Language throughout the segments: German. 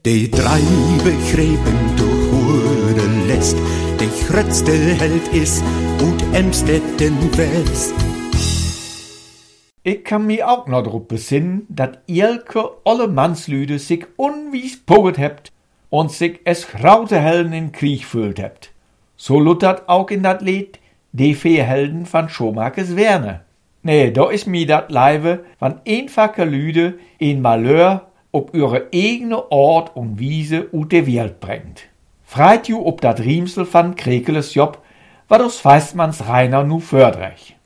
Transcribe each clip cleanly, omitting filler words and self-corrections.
Die drei begräben durch Hure lässt, der grötzte Held ist und Emstetten West. Ich kann mich auch noch drauf besinnen, dat elke alle Mannslüde sich unwies poget hebt und sich es graute Helden in Krieg fühlt hebt. So luttert auch in dat Lied die vier Helden van Schomakes Werner. Nee, da is mi dat Leibe van einfache Lüde in Malheur ob ihre eigene Ort und Wiese ut de Welt bringt. Freit ju ob dat Riemsel van Krekeles Job, wat us Feistmanns Rainer nu fördrech.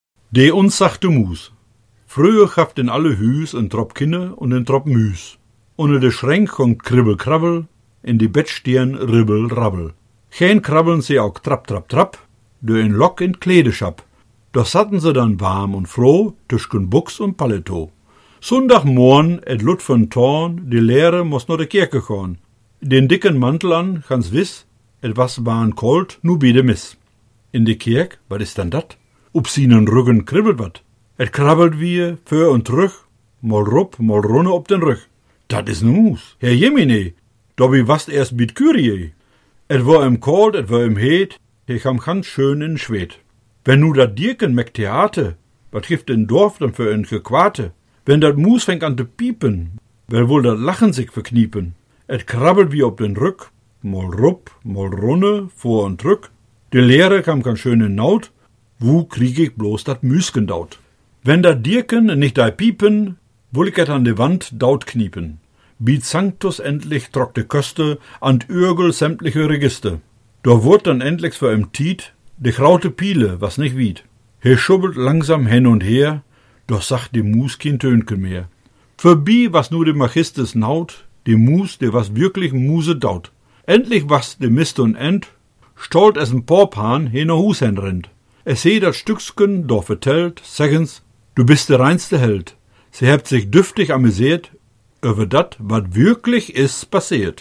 De uns sagte Mus. Früher haft in alle Hüs en Trop Kinne und en Trop Müs. Unter de Schränk kommt Kribbel Krabbel, in die Bettstern Ribbel Rabbel. Geen krabbeln sie auch Trapp, Trapp, Trapp, durch en Lock in Kledeschap. Doch satten sie dann warm und froh, tüschken Buchs und Paletot. Sonntagmorgen et Lut von Torn, die Lehre muss noch de Kirche gehen. Den dicken Mantel an, ganz wiss, etwas waren kalt, nu biede miss. In de Kirch, wat is dann dat? Ob sinen Rücken kribbelt wat. Et krabbelt wie, für und zurück, mal rup, mal runne ob den Rück. Dat is Mus, Herr Jemine, dobi wast erst mit Kyrie. Et war im kalt, et war im heet, he kam ganz schön in Schwed. Wenn nu dat Dirken meck Theater, wat gift in Dorf dann für en Gequate? Wenn dat Mus fängt an te piepen, wer wohl dat Lachen sich verkniepen. Et krabbelt wie ob den Rück, mal rup, mal runne, vor und rück. De Lehrer kam ganz schön in Naut, wo krieg ich bloß dat Müsken daut. Wenn dat Dirken nicht da piepen, woll ich et an de Wand daut kniepen. Biet Sanctus endlich trock de Köste anÜrgel sämtliche Register. Da wurd dann endlich für im Tiet de graute Piele, was nicht wied. He schubbelt langsam hin und her, doch sagt de Mus kein Tönken mehr. Verbi was nur de Machistes naut, de Mus, de was wirklich Muse daut. Endlich was de Mist und End, stolt es en Porphahn hin no Hus hen rennt. Es he dat Stücksken doch vertellt, segens, du bist der reinste Held. Sie hebt sich düftig amüsiert, über dat, wat wirklich is passiert.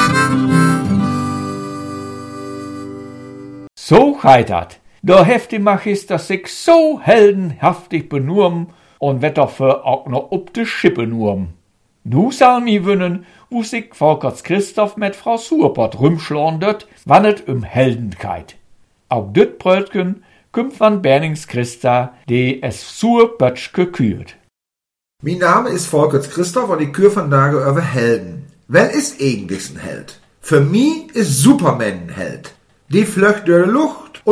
So heitert. Da heft die Magister sich so heldenhaftig benurm und wird dafür auch noch ob de Schippe nurm. Nu soll mi wünnen, wo sich Volkers Christoph mit Frau Surpott rümschlondert, wann et Heldenkeit. Auch düt Brötken kümmt van Bernings Christa, die es Surbötschke kürt. Mein Name ist Volkers Christoph und ich kür von Tage über Helden. Wer ist eigentlich ein Held? Für mich ist Superman ein Held. Die flöcht durch die Luft,